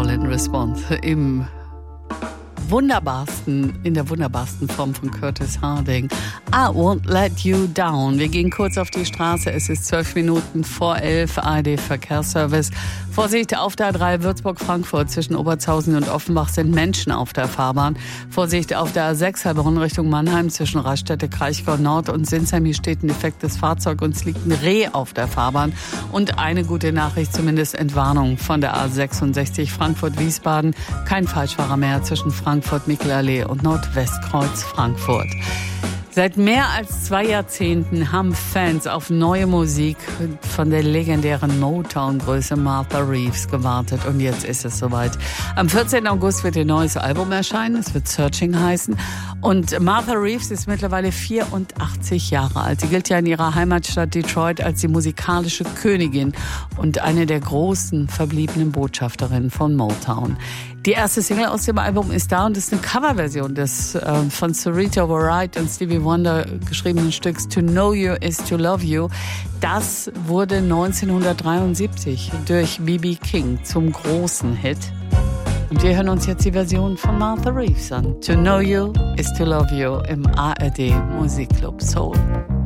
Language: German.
in Response in der wunderbarsten Form von Curtis Harding. I won't let you down. Wir gehen kurz auf die Straße. Es ist 12 Minuten vor 11. ARD Verkehrsservice. Vorsicht auf der A3 Würzburg-Frankfurt zwischen Obertshausen und Offenbach sind Menschen auf der Fahrbahn. Vorsicht auf der A6 Heilbronn Richtung Mannheim zwischen Raststätte, Kraichgau Nord und Sinsheim. Hier steht ein defektes Fahrzeug und es liegt ein Reh auf der Fahrbahn. Und eine gute Nachricht, zumindest Entwarnung von der A66 Frankfurt-Wiesbaden. Kein Falschfahrer mehr zwischen Frankfurt-Michelallee und Nordwestkreuz Frankfurt. Seit mehr als 2 Jahrzehnten haben Fans auf neue Musik von der legendären Motown-Größe Martha Reeves gewartet. Und jetzt ist es soweit. Am 14. August wird ihr neues Album erscheinen. Es wird Searching heißen. Und Martha Reeves ist mittlerweile 84 Jahre alt. Sie gilt ja in ihrer Heimatstadt Detroit als die musikalische Königin und eine der großen verbliebenen Botschafterinnen von Motown. Die erste Single aus dem Album ist da und ist eine Coverversion des von Sarita Wright und Stevie Wonder geschriebenen Stücks To Know You Is To Love You. Das wurde 1973 durch B.B. King zum großen Hit. Und wir hören uns jetzt die Version von Martha Reeves an. To Know You Is To Love You im ARD Musikclub Soul.